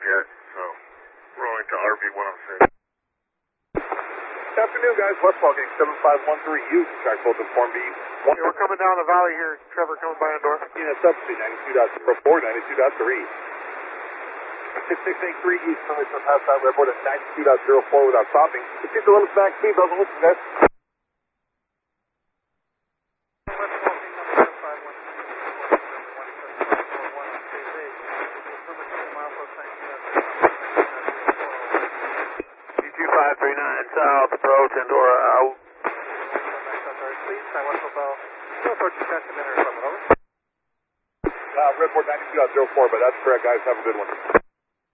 yet, so rolling to RV 106. Good afternoon, guys. Westfall getting 7513 U. Track both in Form B. Okay, we're coming down the valley here. Trevor coming by on door. Unit substitute 92.04, 92.3. 6683 East, coming from past side airport at 92.04 without stopping. Proceed to limits max speed, doesn't listen, guys. South, approach, Endora out. Redport 92.04, but that's correct, guys. Have a good one.